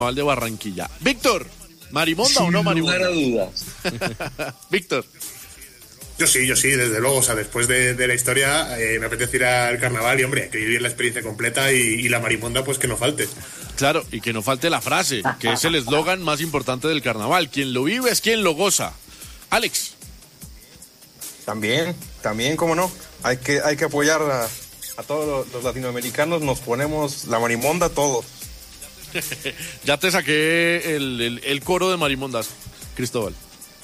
de Barranquilla. Víctor, ¿Marimonda Sin o no Marimonda? lugar a dudas. Víctor. Yo sí, desde luego. O sea, después de la historia me apetece ir al carnaval y, hombre, hay que vivir la experiencia completa y la marimonda, pues que no falte. Claro, y que no falte la frase, que es el eslogan más importante del carnaval. Quien lo vive es quien lo goza. Alex. También, cómo no. Hay que apoyar a todos los latinoamericanos. Nos ponemos la marimonda todos. Ya te saqué el coro de marimondas, Cristóbal.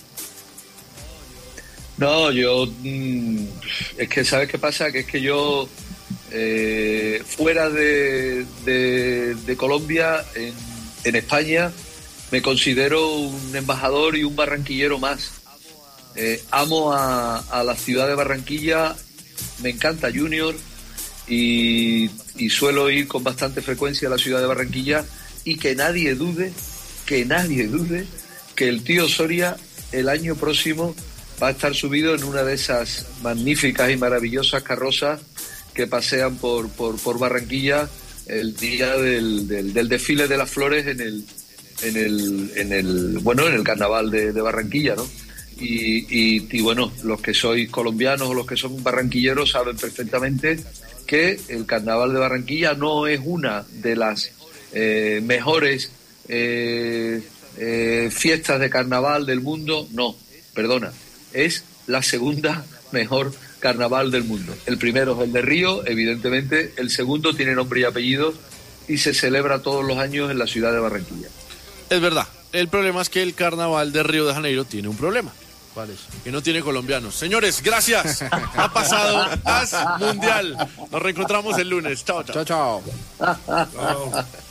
No, yo... es que, ¿sabes qué pasa? Que es que yo, fuera de Colombia, en España, me considero un embajador y un barranquillero más. Amo a la ciudad de Barranquilla, me encanta Junior y suelo ir con bastante frecuencia a la ciudad de Barranquilla, y que nadie dude que el tío Soria el año próximo va a estar subido en una de esas magníficas y maravillosas carrozas que pasean por Barranquilla el día del desfile de las flores en el carnaval de Barranquilla, ¿no? Y bueno, los que sois colombianos o los que son barranquilleros saben perfectamente que el carnaval de Barranquilla no es una de las mejores fiestas de carnaval del mundo, no, perdona, es la segunda mejor carnaval del mundo. El primero es el de Río, evidentemente, el segundo tiene nombre y apellido y se celebra todos los años en la ciudad de Barranquilla. Es verdad, el problema es que el carnaval de Río de Janeiro tiene un problema. ¿Cuál es? Que no tiene colombianos. Señores, gracias. Ha pasado As Mundial. Nos reencontramos el lunes. Chao, chao. Chao, chao. Wow.